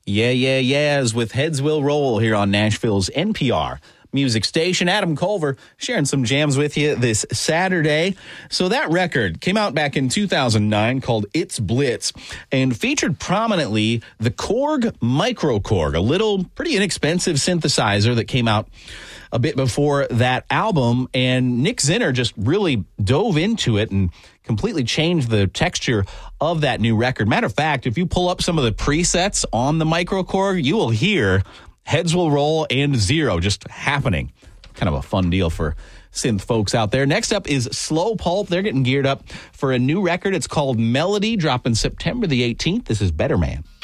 Yeahs with Heads Will Roll here on Nashville's NPR music station. Adam Culver sharing some jams with you this Saturday. So that record came out back in 2009 called It's Blitz and featured prominently the Korg Micro Korg, a little pretty inexpensive synthesizer that came out a bit before that album. And Nick Zinner just really dove into it and completely changed the texture of that new record. Matter of fact, if you pull up some of the presets on the Micro Korg, you will hear Heads Will Roll and Zero just happening. Kind of a fun deal for synth folks out there. Next up is Slow Pulp. They're getting geared up for a new record. It's called Melody, dropping September the 18th. This is Better Man.